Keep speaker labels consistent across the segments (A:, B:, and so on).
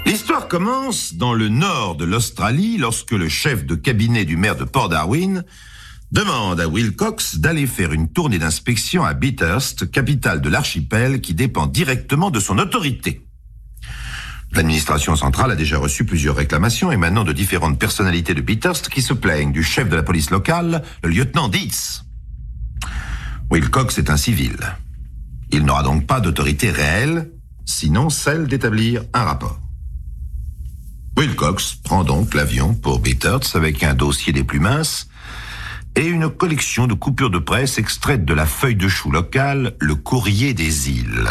A: L'histoire commence dans le nord de l'Australie lorsque le chef de cabinet du maire de Port Darwin demande à Wilcox d'aller faire une tournée d'inspection à Bathurst, capitale de l'archipel qui dépend directement de son autorité. L'administration centrale a déjà reçu plusieurs réclamations émanant de différentes personnalités de Bathurst qui se plaignent du chef de la police locale, le lieutenant Dietz. Wilcox est un civil. Il n'aura donc pas d'autorité réelle, sinon celle d'établir un rapport. Wilcox prend donc l'avion pour Bathurst avec un dossier des plus minces et une collection de coupures de presse extraites de la feuille de chou locale, le Courrier des Îles.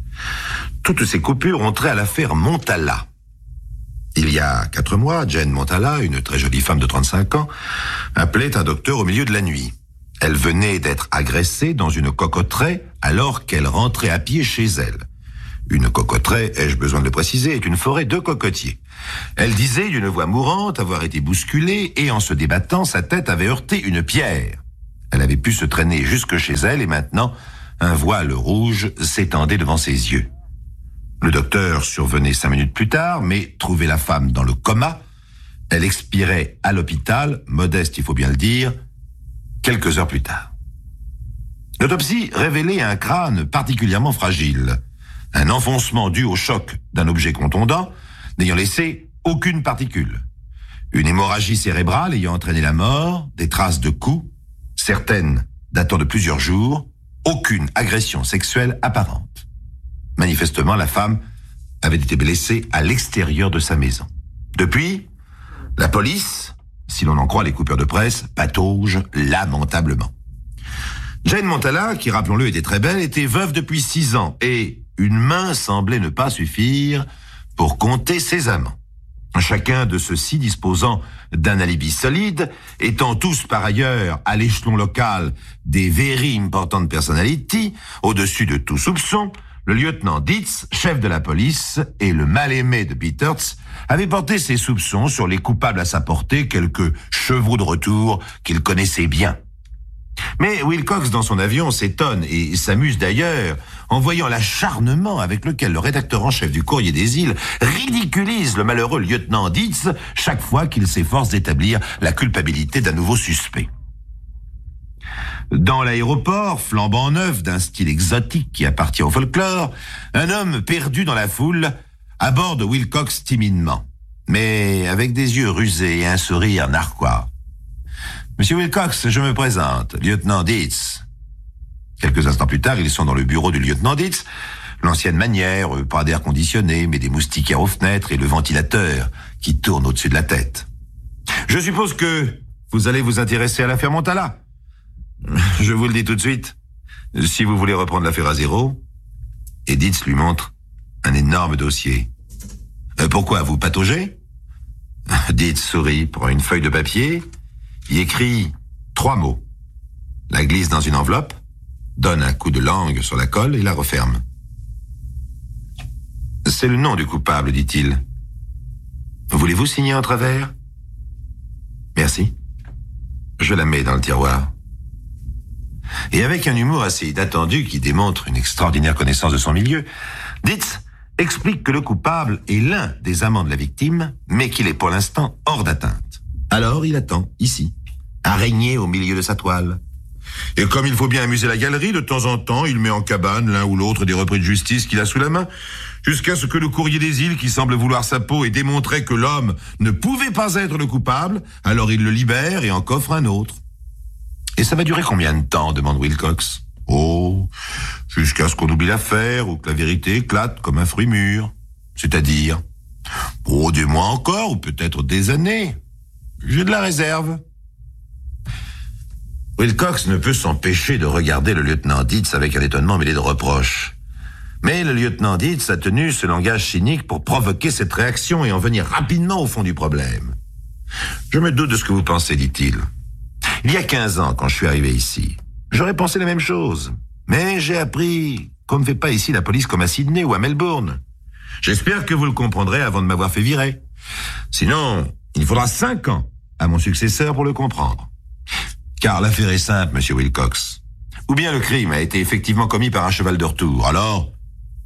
A: Toutes ces coupures ont trait à l'affaire Montala. Il y a 4 mois, Jane Montala, une très jolie femme de 35 ans, appelait un docteur au milieu de la nuit. Elle venait d'être agressée dans une cocoterie alors qu'elle rentrait à pied chez elle. Une cocoterie, ai-je besoin de le préciser, est une forêt de cocotiers. Elle disait d'une voix mourante avoir été bousculée et en se débattant, sa tête avait heurté une pierre. Elle avait pu se traîner jusque chez elle et maintenant, un voile rouge s'étendait devant ses yeux. Le docteur survenait 5 minutes plus tard, mais trouvait la femme dans le coma. Elle expirait à l'hôpital, modeste il faut bien le dire, quelques heures plus tard. L'autopsie révélait un crâne particulièrement fragile. Un enfoncement dû au choc d'un objet contondant, n'ayant laissé aucune particule. Une hémorragie cérébrale ayant entraîné la mort, des traces de coups, certaines datant de plusieurs jours, aucune agression sexuelle apparente. Manifestement, la femme avait été blessée à l'extérieur de sa maison. Depuis, la police, si l'on en croit les coupures de presse, patauge lamentablement. Jane Montala, qui rappelons-le était très belle, était veuve depuis 6 ans et une main semblait ne pas suffire pour compter ses amants. Chacun de ceux-ci disposant d'un alibi solide, étant tous par ailleurs à l'échelon local des very important personalities, au-dessus de tout soupçon, le lieutenant Dietz, chef de la police et le mal-aimé de Bathurst, avait porté ses soupçons sur les coupables à sa portée, quelques chevaux de retour qu'il connaissait bien. Mais Wilcox, dans son avion, s'étonne et s'amuse d'ailleurs en voyant l'acharnement avec lequel le rédacteur en chef du Courrier des Îles ridiculise le malheureux lieutenant Dietz chaque fois qu'il s'efforce d'établir la culpabilité d'un nouveau suspect. Dans l'aéroport, flambant neuf d'un style exotique qui appartient au folklore, un homme perdu dans la foule aborde Wilcox timidement, mais avec des yeux rusés et un sourire narquois. Monsieur Wilcox, je me présente, lieutenant Dietz. Quelques instants plus tard, ils sont dans le bureau du lieutenant Dietz. L'ancienne manière, pas d'air conditionné, mais des moustiquaires aux fenêtres et le ventilateur qui tourne au-dessus de la tête. Je suppose que vous allez vous intéresser à l'affaire Montala. Je vous le dis tout de suite, si vous voulez reprendre l'affaire à zéro, et Dietz lui montre un énorme dossier. Pourquoi, vous pataugez? Dietz sourit, prend une feuille de papier, y écrit 3 mots, la glisse dans une enveloppe, donne un coup de langue sur la colle et la referme. C'est le nom du coupable, dit-il. Voulez-vous signer en travers? Merci. Je la mets dans le tiroir. Et avec un humour assez inattendu qui démontre une extraordinaire connaissance de son milieu, Dietz explique que le coupable est l'un des amants de la victime, mais qu'il est pour l'instant hors d'atteinte. Alors il attend, ici, araignée au milieu de sa toile. Et comme il faut bien amuser la galerie, de temps en temps, il met en cabane l'un ou l'autre des repris de justice qu'il a sous la main, jusqu'à ce que le Courrier des Îles, qui semble vouloir sa peau et démontrer que l'homme ne pouvait pas être le coupable, alors il le libère et en coffre un autre. Et ça va durer combien de temps, demande Wilcox. Oh, jusqu'à ce qu'on oublie l'affaire ou que la vérité éclate comme un fruit mûr. C'est-à-dire, des mois encore ou peut-être des années. J'ai de la réserve. Wilcox ne peut s'empêcher de regarder le lieutenant Dietz avec un étonnement mêlé de reproches. Mais le lieutenant Dietz a tenu ce langage cynique pour provoquer cette réaction et en venir rapidement au fond du problème. Je me doute de ce que vous pensez, dit-il. Il y a 15 ans, quand je suis arrivé ici, j'aurais pensé la même chose. Mais j'ai appris qu'on ne fait pas ici la police comme à Sydney ou à Melbourne. J'espère que vous le comprendrez avant de m'avoir fait virer. Sinon, il faudra 5 ans à mon successeur pour le comprendre. Car l'affaire est simple, monsieur Wilcox. Ou bien le crime a été effectivement commis par un cheval de retour. Alors,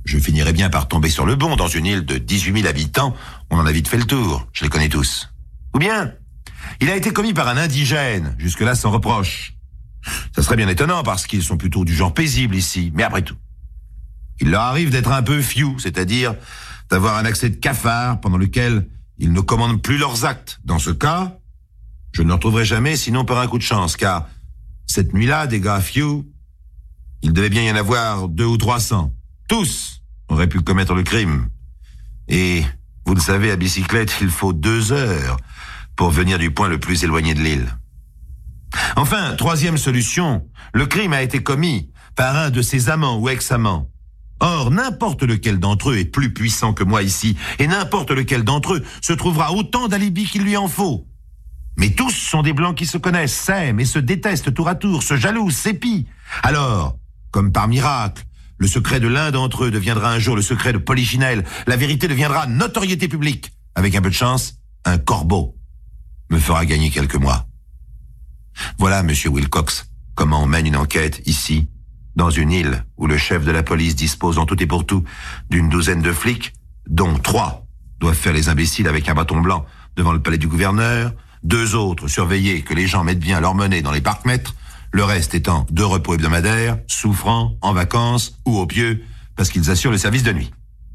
A: je finirais bien par tomber sur le bon. Dans une île de 18 000 habitants, on en a vite fait le tour. Je les connais tous. Ou bien, il a été commis par un indigène, jusque-là sans reproche. Ça serait bien étonnant parce qu'ils sont plutôt du genre paisible ici, mais après tout. Il leur arrive d'être un peu few, c'est-à-dire d'avoir un accès de cafard pendant lequel ils ne commandent plus leurs actes. Dans ce cas, je ne le retrouverai jamais sinon par un coup de chance, car cette nuit-là, des gars few, il devait bien y en avoir 200 ou 300. Tous auraient pu commettre le crime. Et, vous le savez, à bicyclette, il faut 2 heures pour venir du point le plus éloigné de l'île. Enfin, troisième solution, le crime a été commis par un de ses amants ou ex-amants. Or, n'importe lequel d'entre eux est plus puissant que moi ici, et n'importe lequel d'entre eux se trouvera autant d'alibis qu'il lui en faut. Mais tous sont des blancs qui se connaissent, s'aiment et se détestent tour à tour, se jalousent, s'épient. Alors, comme par miracle, le secret de l'un d'entre eux deviendra un jour le secret de Polichinelle. La vérité deviendra notoriété publique. Avec un peu de chance, un corbeau me fera gagner quelques mois. Voilà, monsieur Wilcox, comment on mène une enquête ici, dans une île où le chef de la police dispose en tout et pour tout d'une douzaine de flics, dont 3 doivent faire les imbéciles avec un bâton blanc devant le palais du gouverneur, 2 autres surveiller que les gens mettent bien leur monnaie dans les parcs-mètres, le reste étant de repos hebdomadaires, souffrant, en vacances ou au pieu, parce qu'ils assurent le service de nuit.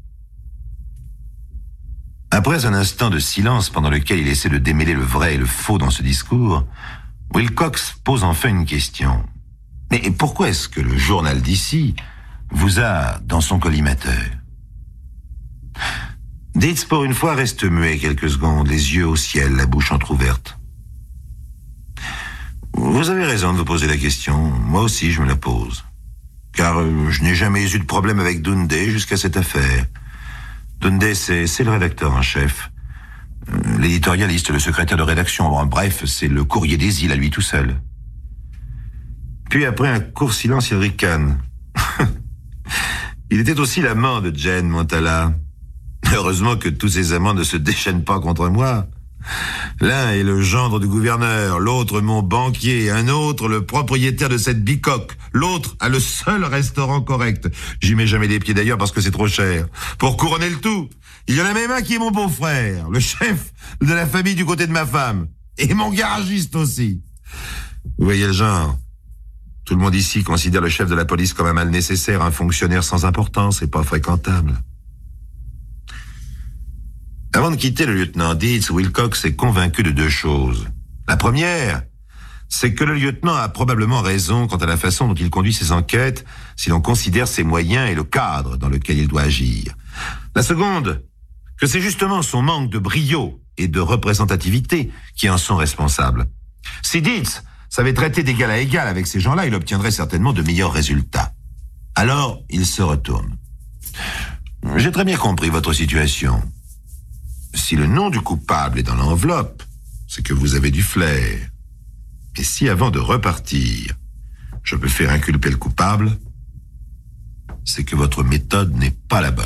A: Après un instant de silence pendant lequel il essaie de démêler le vrai et le faux dans ce discours, Wilcox pose enfin une question. Mais pourquoi est-ce que le journal d'ici vous a dans son collimateur? Dietz, pour une fois, reste muet quelques secondes, les yeux au ciel, la bouche entr'ouverte. Vous avez raison de vous poser la question. Moi aussi, je me la pose. Car je n'ai jamais eu de problème avec Dundee jusqu'à cette affaire. Dundee, c'est le rédacteur en chef. L'éditorialiste, le secrétaire de rédaction. Bon, bref, c'est le courrier des îles à lui tout seul. Puis après un court silence, il ricane. Il était aussi l'amant de Jane Montala. Heureusement que tous ces amants ne se déchaînent pas contre moi. L'un est le gendre du gouverneur, l'autre mon banquier, un autre le propriétaire de cette bicoque, l'autre a le seul restaurant correct. J'y mets jamais les pieds d'ailleurs parce que c'est trop cher. Pour couronner le tout, il y en a même un qui est mon beau-frère, le chef de la famille du côté de ma femme, et mon garagiste aussi. Vous voyez le genre. Tout le monde ici considère le chef de la police comme un mal nécessaire, un fonctionnaire sans importance et pas fréquentable. Avant de quitter le lieutenant Dietz, Wilcox est convaincu de 2 choses. La première, c'est que le lieutenant a probablement raison quant à la façon dont il conduit ses enquêtes, si l'on considère ses moyens et le cadre dans lequel il doit agir. La seconde, que c'est justement son manque de brio et de représentativité qui en sont responsables. Si Dietz savait traiter d'égal à égal avec ces gens-là, il obtiendrait certainement de meilleurs résultats. Alors, il se retourne. J'ai très bien compris votre situation. Si le nom du coupable est dans l'enveloppe, c'est que vous avez du flair. Et si avant de repartir, je peux faire inculper le coupable, c'est que votre méthode n'est pas la bonne.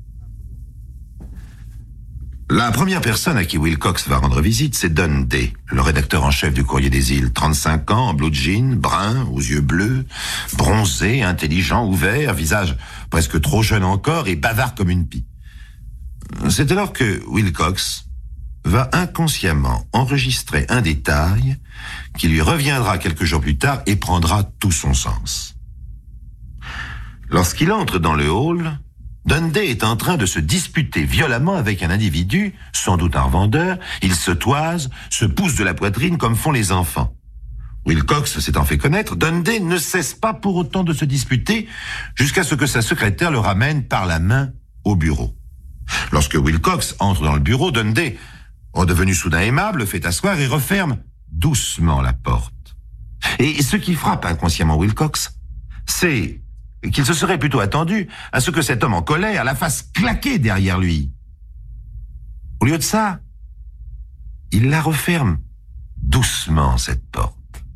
A: La première personne à qui Wilcox va rendre visite, c'est Dundee, le rédacteur en chef du Courrier des Îles. 35 ans, en blue jean, brun, aux yeux bleus, bronzé, intelligent, ouvert, visage presque trop jeune encore et bavard comme une pie. C'est alors que Wilcox va inconsciemment enregistrer un détail qui lui reviendra quelques jours plus tard et prendra tout son sens. Lorsqu'il entre dans le hall, Dundee est en train de se disputer violemment avec un individu, sans doute un revendeur. Il se toise, se pousse de la poitrine comme font les enfants. Wilcox s'étant fait connaître, Dundee ne cesse pas pour autant de se disputer jusqu'à ce que sa secrétaire le ramène par la main au bureau. Lorsque Wilcox entre dans le bureau, Dundee, redevenu soudain aimable, le fait asseoir et referme doucement la porte. Et ce qui frappe inconsciemment Wilcox, c'est qu'il se serait plutôt attendu à ce que cet homme en colère la fasse claquer derrière lui. Au lieu de ça, il la referme doucement, cette porte.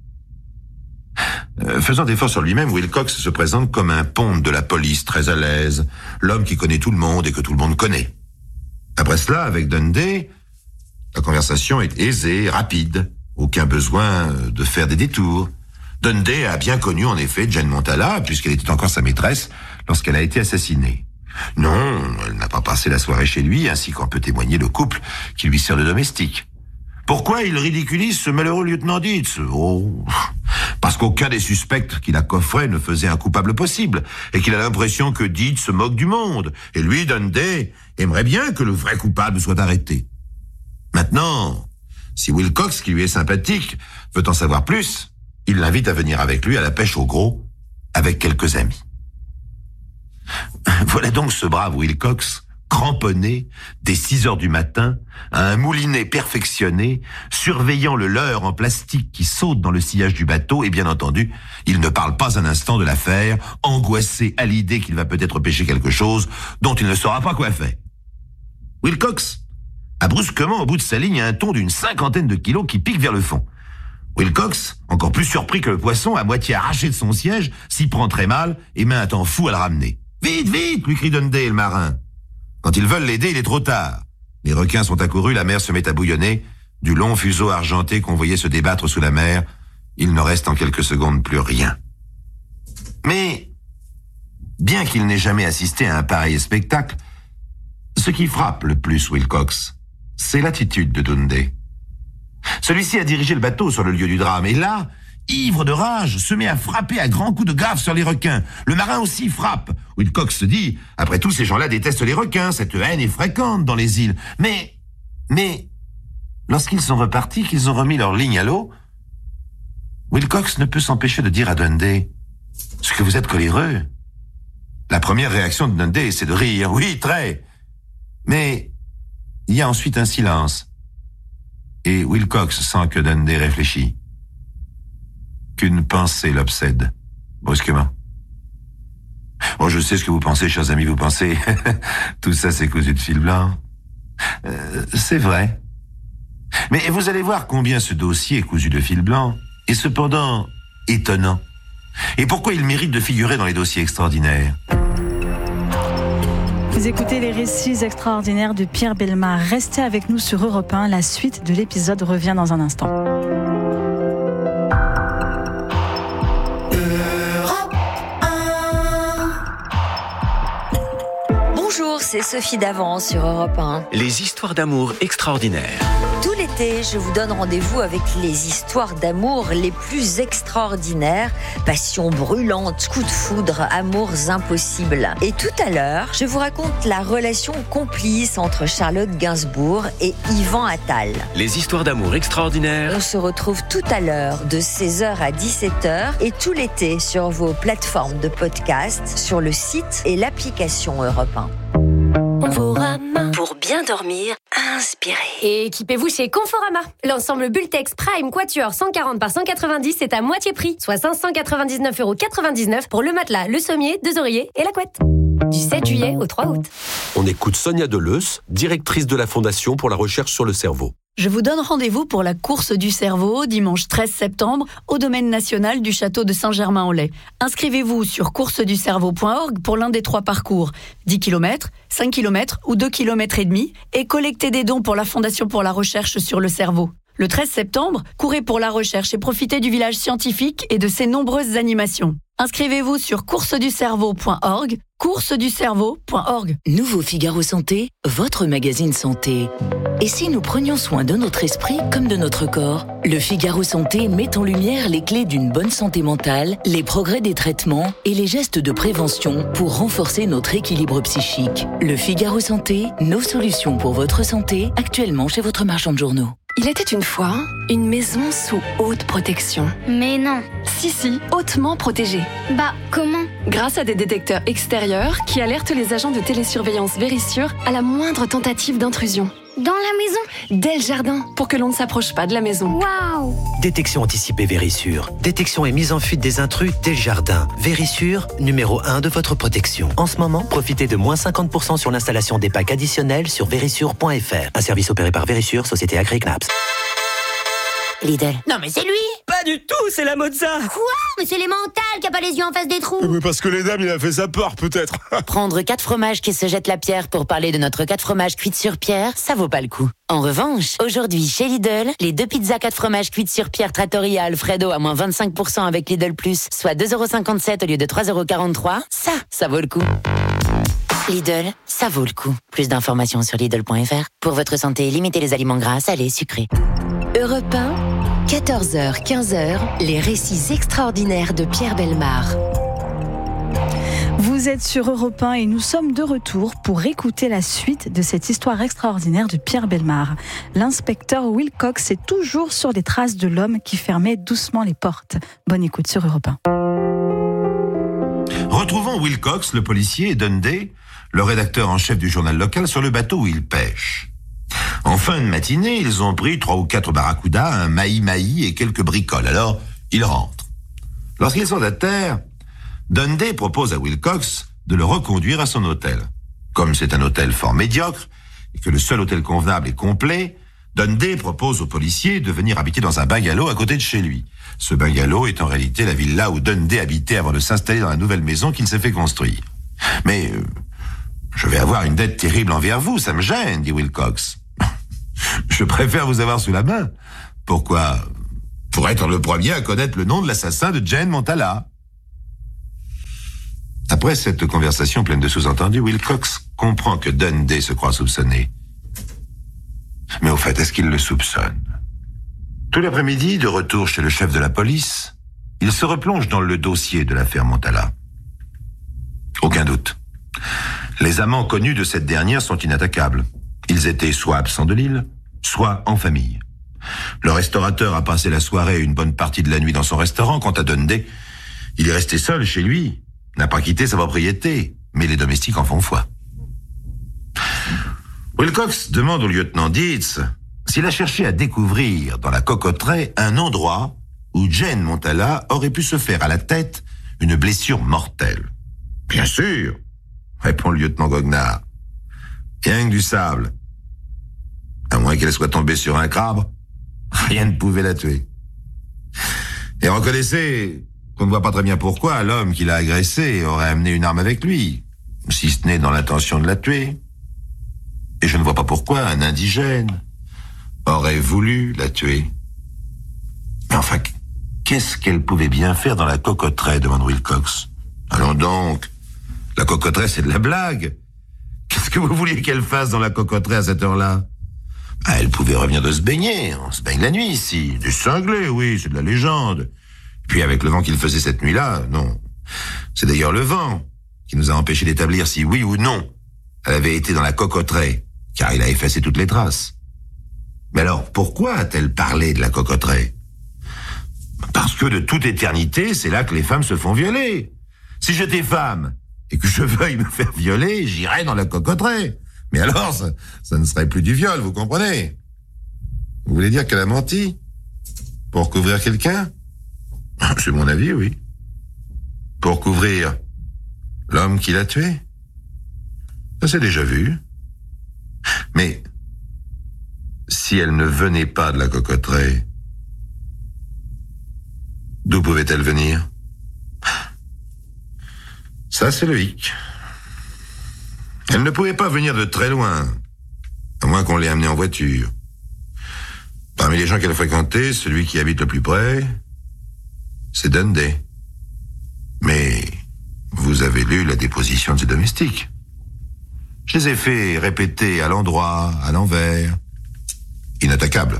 A: Faisant effort sur lui-même, Wilcox se présente comme un ponte de la police très à l'aise, l'homme qui connaît tout le monde et que tout le monde connaît. Après cela, avec Dundee, la conversation est aisée, rapide, aucun besoin de faire des détours. Dundee a bien connu en effet Jane Montala, puisqu'elle était encore sa maîtresse lorsqu'elle a été assassinée. Non, elle n'a pas passé la soirée chez lui, ainsi qu'en peut témoigner le couple qui lui sert de domestique. Pourquoi il ridiculise ce malheureux lieutenant Dietz ? Oh, parce qu'aucun des suspects qui la coffraient ne faisait un coupable possible, et qu'il a l'impression que Dietz se moque du monde. Et lui, Dundee, aimerait bien que le vrai coupable soit arrêté. Maintenant, si Wilcox, qui lui est sympathique, veut en savoir plus, il l'invite à venir avec lui à la pêche au gros, avec quelques amis. Voilà donc ce brave Wilcox, cramponné, dès 6 heures du matin, à un moulinet perfectionné, surveillant le leurre en plastique qui saute dans le sillage du bateau, et bien entendu, il ne parle pas un instant de l'affaire, angoissé à l'idée qu'il va peut-être pêcher quelque chose dont il ne saura pas quoi faire. Wilcox a brusquement au bout de sa ligne un thon d'une 50aine de kilos qui pique vers le fond. Wilcox, encore plus surpris que le poisson, à moitié arraché de son siège, s'y prend très mal et met un temps fou à le ramener. « Vite, vite !» lui crie Dundee, le marin. Quand ils veulent l'aider, il est trop tard. Les requins sont accourus, la mer se met à bouillonner. Du long fuseau argenté qu'on voyait se débattre sous la mer, il ne reste en quelques secondes plus rien. Mais, bien qu'il n'ait jamais assisté à un pareil spectacle, ce qui frappe le plus Wilcox, c'est l'attitude de Dundee. Celui-ci a dirigé le bateau sur le lieu du drame, et là, ivre de rage, se met à frapper à grands coups de gaffe sur les requins. Le marin aussi frappe. Wilcox se dit, après tout, ces gens-là détestent les requins, cette haine est fréquente dans les îles. Mais, lorsqu'ils sont repartis, qu'ils ont remis leur ligne à l'eau, Wilcox ne peut s'empêcher de dire à Dundee, « Ce que vous êtes coléreux !» La première réaction de Dundee, c'est de rire. Oui, très. Mais il y a ensuite un silence. Et Wilcox sent que Dundee réfléchit. Qu'une pensée l'obsède, brusquement. Bon, je sais ce que vous pensez, chers amis, vous pensez. Tout ça, c'est cousu de fil blanc. C'est vrai. Mais vous allez voir combien ce dossier cousu de fil blanc est cependant étonnant. Et pourquoi il mérite de figurer dans les dossiers extraordinaires.
B: Vous écoutez les récits extraordinaires de Pierre Bellemare. Restez avec nous sur Europe 1. La suite de l'épisode revient dans un instant.
C: Bonjour, c'est Sophie Davant sur Europe 1.
D: Les histoires d'amour extraordinaires.
C: Tout l'été, je vous donne rendez-vous avec les histoires d'amour les plus extraordinaires. Passion brûlante, coups de foudre, amours impossibles. Et tout à l'heure, je vous raconte la relation complice entre Charlotte Gainsbourg et Yvan Attal.
D: Les histoires d'amour extraordinaires.
C: On se retrouve tout à l'heure de 16h à 17h et tout l'été sur vos plateformes de podcast, sur le site et l'application Europe 1.
E: Conforama. Pour bien dormir, inspirez. Et équipez-vous chez Conforama. L'ensemble Bultex Prime Quatuor 140 par 190 est à moitié prix, soit 599,99€ pour le matelas, le sommier, 2 oreillers et la couette. Du 7 juillet au 3 août.
F: On écoute Sonia Deleuze, directrice de la Fondation pour la recherche sur le cerveau.
G: Je vous donne rendez-vous pour la course du cerveau, dimanche 13 septembre, au domaine national du château de Saint-Germain-en-Laye. Inscrivez-vous sur courseducerveau.org pour l'un des 3 parcours, 10 km, 5 km ou 2 km et demi, et collectez des dons pour la Fondation pour la recherche sur le cerveau. Le 13 septembre, courez pour la recherche et profitez du village scientifique et de ses nombreuses animations. Inscrivez-vous sur courseducerveau.org, courseducerveau.org.
H: Nouveau Figaro Santé, votre magazine santé. Et si nous prenions soin de notre esprit comme de notre corps ? Le Figaro Santé met en lumière les clés d'une bonne santé mentale, les progrès des traitements et les gestes de prévention pour renforcer notre équilibre psychique. Le Figaro Santé, nos solutions pour votre santé, actuellement chez votre marchand de journaux.
I: Il était une fois une maison sous haute protection.
J: Mais non.
I: Si, hautement protégée.
J: Bah, comment ?
I: Grâce à des détecteurs extérieurs qui alertent les agents de télésurveillance Vérissure à la moindre tentative d'intrusion.
J: Dans la maison ?
I: Dès le jardin, pour que l'on ne s'approche pas de la maison.
J: Waouh !
K: Détection anticipée Vérissure. Détection et mise en fuite des intrus dès le jardin. Vérissure, numéro 1 de votre protection. En ce moment, profitez de moins 50% sur l'installation des packs additionnels sur vérissure.fr. Un service opéré par Vérissure, société Agri-Knaps.
H: Lidl.
L: Non mais c'est lui!
K: Pas du tout, c'est la Mozza.
J: Quoi ? Mais c'est les mentales qui a pas les yeux en face des trous.
M: Mais parce que les dames, il a fait sa peur, peut-être.
H: Prendre 4 fromages qui se jettent la pierre pour parler de notre 4 fromages cuites sur pierre, ça vaut pas le coup. En revanche, aujourd'hui chez Lidl, les 2 pizzas 4 fromages cuites sur pierre Trattoria Alfredo à moins 25% avec Lidl Plus, soit 2,57€ au lieu de 3,43€, ça vaut le coup.
L: Lidl, ça vaut le coup. Plus d'informations sur Lidl.fr. Pour votre santé, limitez les aliments gras, salés, sucrés.
E: Europe 1, 14h, 15h, les récits extraordinaires de Pierre Bellemare.
B: Vous êtes sur Europe 1 et nous sommes de retour pour écouter la suite de cette histoire extraordinaire de Pierre Bellemare. L'inspecteur Wilcox est toujours sur des traces de l'homme qui fermait doucement les portes. Bonne écoute sur Europe 1.
A: Retrouvons Wilcox, le policier, et Dundee, le rédacteur en chef du journal local, sur le bateau où ils pêchent. En fin de matinée, ils ont pris 3 ou 4 barracudas, un mahi-mahi et quelques bricoles. Alors, ils rentrent. Lorsqu'ils sont à terre, Dundee propose à Wilcox de le reconduire à son hôtel. Comme c'est un hôtel fort médiocre et que le seul hôtel convenable est complet, Dundee propose au policier de venir habiter dans un bungalow à côté de chez lui. Ce bungalow est en réalité la villa où Dundee habitait avant de s'installer dans la nouvelle maison qu'il s'est fait construire. Mais je vais avoir une dette terrible envers vous, ça me gêne, dit Wilcox. Je préfère vous avoir sous la main. Pourquoi? Pour être le premier à connaître le nom de l'assassin de Jane Montala. Après cette conversation pleine de sous-entendus, Wilcox comprend que Dundee se croit soupçonné. Mais au fait, est-ce qu'il le soupçonne? Tout l'après-midi, de retour chez le chef de la police, il se replonge dans le dossier de l'affaire Montala. Aucun doute. Les amants connus de cette dernière sont inattaquables. Ils étaient soit absents de l'île, soit en famille. Le restaurateur a passé la soirée et une bonne partie de la nuit dans son restaurant. Quant à Dundee, il est resté seul chez lui, n'a pas quitté sa propriété, mais les domestiques en font foi. Wilcox demande au lieutenant Dietz s'il a cherché à découvrir dans la cocotteraie un endroit où Jane Montala aurait pu se faire à la tête une blessure mortelle. « Bien sûr !» répond le lieutenant Goguenard. « Rien que du sable. À moins qu'elle soit tombée sur un crabe, rien ne pouvait la tuer. Et reconnaissez qu'on ne voit pas très bien pourquoi l'homme qui l'a agressée aurait amené une arme avec lui, si ce n'est dans l'intention de la tuer. Et je ne vois pas pourquoi un indigène aurait voulu la tuer. Mais enfin, qu'est-ce qu'elle pouvait bien faire dans la cocotteraie, demande Wilcox. Allons donc, la cocotteraie c'est de la blague. Qu'est-ce que vous vouliez qu'elle fasse dans la cocotteraie à cette heure-là? Elle pouvait revenir de se baigner, on se baigne la nuit ici. Du cinglé, oui, c'est de la légende. Puis avec le vent qu'il faisait cette nuit-là, non. C'est d'ailleurs le vent qui nous a empêché d'établir si oui ou non elle avait été dans la cocotteraie, car il a effacé toutes les traces. Mais alors, pourquoi a-t-elle parlé de la cocotteraie? Parce que de toute éternité, c'est là que les femmes se font violer. Si j'étais femme et que je veuille me faire violer, j'irais dans la cocotteraie. Mais alors, ça ne serait plus du viol, vous comprenez? Vous voulez dire qu'elle a menti? Pour couvrir quelqu'un? C'est mon avis, oui. Pour couvrir l'homme qui l'a tué? Ça s'est déjà vu. Mais si elle ne venait pas de la cocotteraie, d'où pouvait-elle venir? Ça, c'est le hic. Elle ne pouvait pas venir de très loin, à moins qu'on l'ait amenée en voiture. Parmi les gens qu'elle fréquentait, celui qui habite le plus près, c'est Dundee. Mais vous avez lu la déposition de ses domestiques. Je les ai fait répéter à l'endroit, à l'envers. Inattaquable.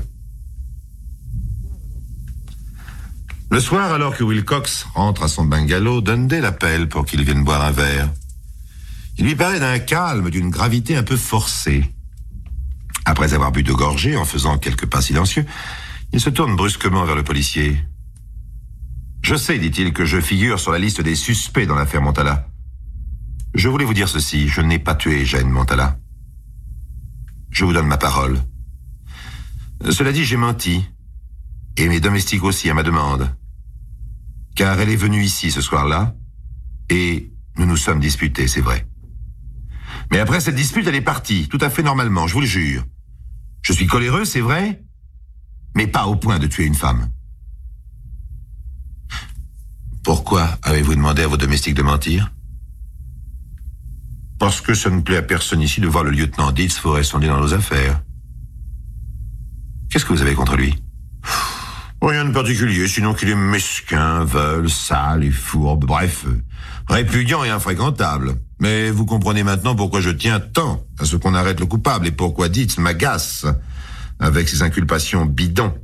A: Le soir, alors que Wilcox rentre à son bungalow, Dundee l'appelle pour qu'il vienne boire un verre. Il lui paraît d'un calme, d'une gravité un peu forcée. Après avoir bu 2 gorgées, en faisant quelques pas silencieux, il se tourne brusquement vers le policier. « Je sais, dit-il, que je figure sur la liste des suspects dans l'affaire Montala. Je voulais vous dire ceci, je n'ai pas tué Jane Montala. Je vous donne ma parole. Cela dit, j'ai menti. Et mes domestiques aussi à ma demande. Car elle est venue ici ce soir-là, et nous nous sommes disputés, c'est vrai. Mais après cette dispute, elle est partie, tout à fait normalement, je vous le jure. Je suis coléreux, c'est vrai, mais pas au point de tuer une femme. Pourquoi avez-vous demandé à vos domestiques de mentir? Parce que ça ne plaît à personne ici de voir le lieutenant Dietz fourrer son nez dans nos affaires. Qu'est-ce que vous avez contre lui? Rien de particulier, sinon qu'il est mesquin, veule, sale et fourbe, bref, répudiant et infréquentable. Mais vous comprenez maintenant pourquoi je tiens tant à ce qu'on arrête le coupable et pourquoi Dietz m'agace avec ses inculpations bidons.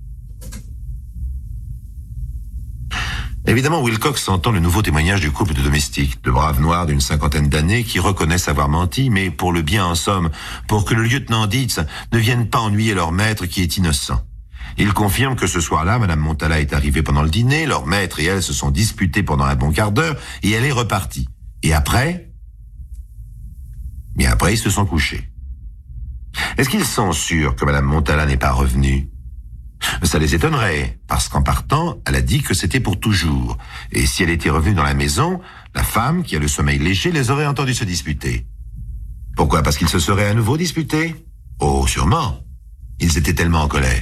A: Évidemment, Wilcox entend le nouveau témoignage du couple de domestiques, de braves noirs d'une 50aine d'années qui reconnaissent avoir menti, mais pour le bien en somme, pour que le lieutenant Dietz ne vienne pas ennuyer leur maître qui est innocent. Il confirme que ce soir-là, Madame Montala est arrivée pendant le dîner, leur maître et elle se sont disputés pendant un bon quart d'heure, et elle est repartie. Et après? Bien après, ils se sont couchés. Est-ce qu'ils sont sûrs que Madame Montala n'est pas revenue? Ça les étonnerait, parce qu'en partant, elle a dit que c'était pour toujours. Et si elle était revenue dans la maison, la femme, qui a le sommeil léger, les aurait entendus se disputer. Pourquoi? Parce qu'ils se seraient à nouveau disputés? Oh, sûrement. Ils étaient tellement en colère.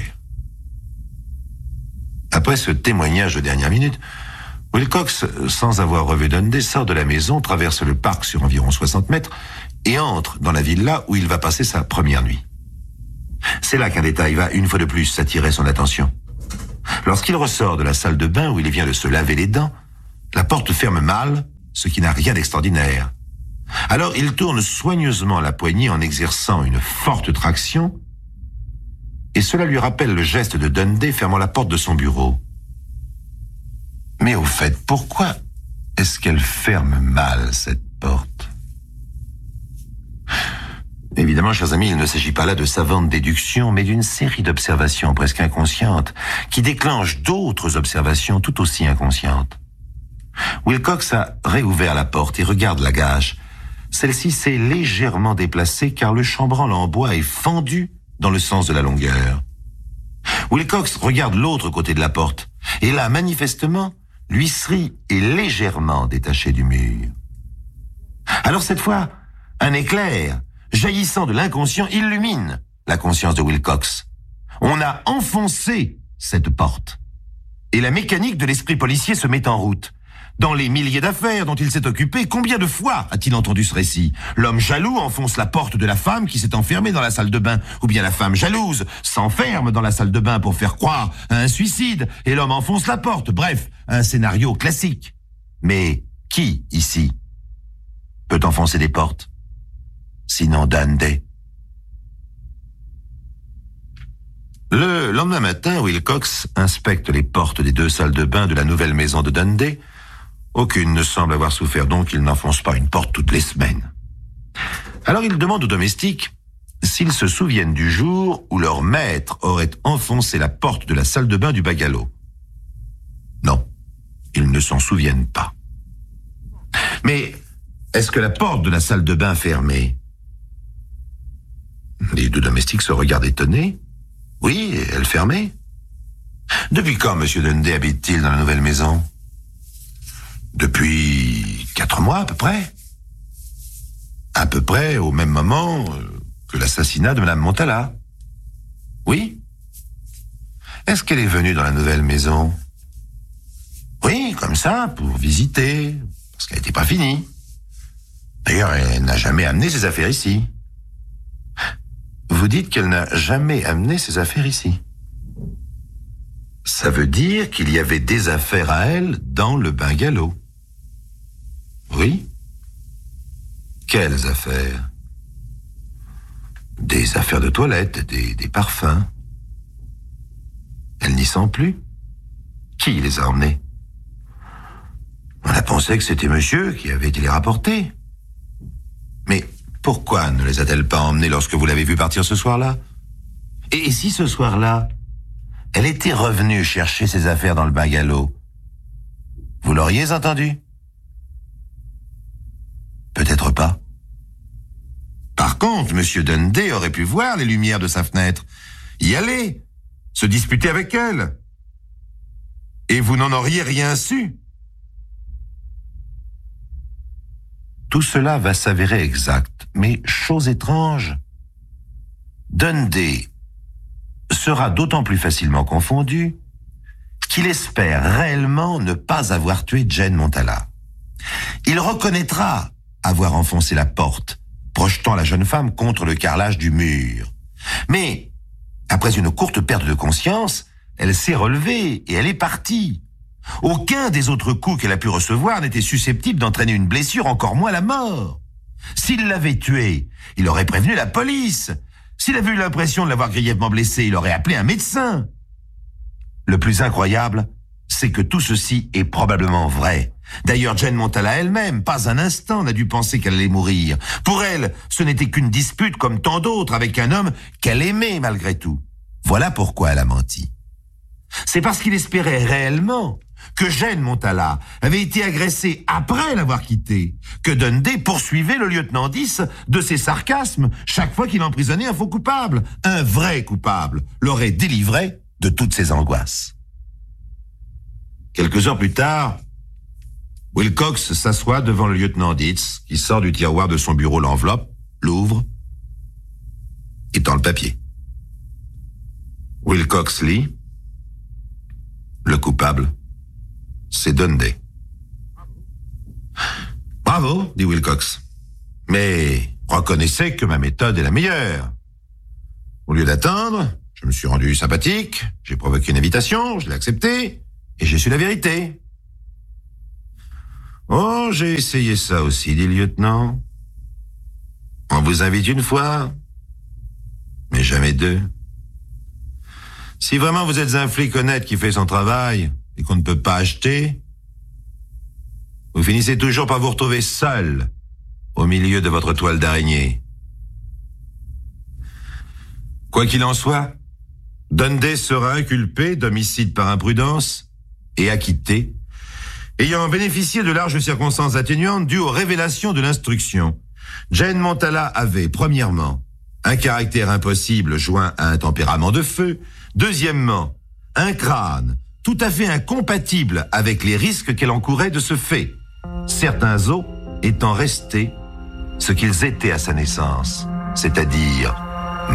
A: Après ce témoignage de dernière minute, Wilcox, sans avoir revu Dundee, sort de la maison, traverse le parc sur environ 60 mètres et entre dans la villa où il va passer sa première nuit. C'est là qu'un détail va une fois de plus attirer son attention. Lorsqu'il ressort de la salle de bain où il vient de se laver les dents, la porte ferme mal, ce qui n'a rien d'extraordinaire. Alors il tourne soigneusement la poignée en exerçant une forte traction, et cela lui rappelle le geste de Dundee fermant la porte de son bureau. Mais au fait, pourquoi est-ce qu'elle ferme mal cette porte? Évidemment, chers amis, il ne s'agit pas là de savantes déductions, mais d'une série d'observations presque inconscientes qui déclenchent d'autres observations tout aussi inconscientes. Wilcox a réouvert la porte et regarde la gage. Celle-ci s'est légèrement déplacée car le chambranle en bois est fendu dans le sens de la longueur. Wilcox regarde l'autre côté de la porte et là, manifestement, l'huisserie est légèrement détachée du mur. Alors cette fois, un éclair jaillissant de l'inconscient illumine la conscience de Wilcox. On a enfoncé cette porte. Et la mécanique de l'esprit policier se met en route. Dans les milliers d'affaires dont il s'est occupé, combien de fois a-t-il entendu ce récit? L'homme jaloux enfonce la porte de la femme qui s'est enfermée dans la salle de bain, ou bien la femme jalouse s'enferme dans la salle de bain pour faire croire à un suicide, et l'homme enfonce la porte. Bref, un scénario classique. Mais qui, ici, peut enfoncer des portes? Sinon Dundee. Le lendemain matin, Wilcox inspecte les portes des 2 salles de bain de la nouvelle maison de Dundee. Aucune ne semble avoir souffert, donc il n'enfonce pas une porte toutes les semaines. Alors il demande aux domestiques s'ils se souviennent du jour où leur maître aurait enfoncé la porte de la salle de bain du bungalow. Non, ils ne s'en souviennent pas. Mais est-ce que la porte de la salle de bain fermée? Les 2 domestiques se regardent étonnés. Oui, elle fermait. Depuis quand M. Dundee habite-t-il dans la nouvelle maison? Depuis 4 mois à peu près. À peu près au même moment que l'assassinat de Mme Montala. Oui. Est-ce qu'elle est venue dans la nouvelle maison? Oui, comme ça, pour visiter, parce qu'elle n'était pas finie. D'ailleurs, elle n'a jamais amené ses affaires ici. Vous dites qu'elle n'a jamais amené ses affaires ici. Ça veut dire qu'il y avait des affaires à elle dans le bungalow. Oui. Quelles affaires? Des affaires de toilette, des parfums. Elle n'y sent plus. Qui les a emmenés? On a pensé que c'était monsieur qui avait été les rapporter. Mais pourquoi ne les a-t-elle pas emmenés lorsque vous l'avez vu partir ce soir-là? Et si ce soir-là, elle était revenue chercher ses affaires dans le bungalow, vous l'auriez entendu? Peut-être pas. Par contre, M. Dundee aurait pu voir les lumières de sa fenêtre, y aller, se disputer avec elle. Et vous n'en auriez rien su. Tout cela va s'avérer exact, mais chose étrange, Dundee sera d'autant plus facilement confondu qu'il espère réellement ne pas avoir tué Jane Montala. Il reconnaîtra avoir enfoncé la porte, projetant la jeune femme contre le carrelage du mur. Mais, après une courte perte de conscience, elle s'est relevée et elle est partie. Aucun des autres coups qu'elle a pu recevoir n'était susceptible d'entraîner une blessure, encore moins la mort. S'il l'avait tuée, il aurait prévenu la police. S'il avait eu l'impression de l'avoir grièvement blessée, il aurait appelé un médecin. Le plus incroyable, c'est que tout ceci est probablement vrai. D'ailleurs, Jane Montala elle-même, pas un instant, n'a dû penser qu'elle allait mourir. Pour elle, ce n'était qu'une dispute comme tant d'autres avec un homme qu'elle aimait malgré tout. Voilà pourquoi elle a menti. C'est parce qu'il espérait réellement que Jane Montala avait été agressée après l'avoir quittée, que Dundee poursuivait le lieutenant 10 de ses sarcasmes chaque fois qu'il emprisonnait un faux coupable. Un vrai coupable l'aurait délivré de toutes ses angoisses. Quelques heures plus tard, Wilcox s'assoit devant le lieutenant Dietz, qui sort du tiroir de son bureau l'enveloppe, l'ouvre et tend le papier. Wilcox lit. Le coupable, c'est Dundee. Bravo, dit Wilcox. Mais reconnaissez que ma méthode est la meilleure. Au lieu d'attendre, je me suis rendu sympathique, j'ai provoqué une invitation, je l'ai acceptée, et j'ai su la vérité. Oh, j'ai essayé ça aussi, dit le lieutenant. On vous invite une fois, mais jamais deux. Si vraiment vous êtes un flic honnête qui fait son travail et qu'on ne peut pas acheter, vous finissez toujours par vous retrouver seul au milieu de votre toile d'araignée. Quoi qu'il en soit, Dundee sera inculpé d'homicide par imprudence et acquitté, ayant bénéficié de larges circonstances atténuantes dues aux révélations de l'instruction. Jane Montala avait, premièrement, un caractère impossible joint à un tempérament de feu. Deuxièmement, un crâne tout à fait incompatible avec les risques qu'elle encourait de ce fait, certains os étant restés ce qu'ils étaient à sa naissance, c'est-à-dire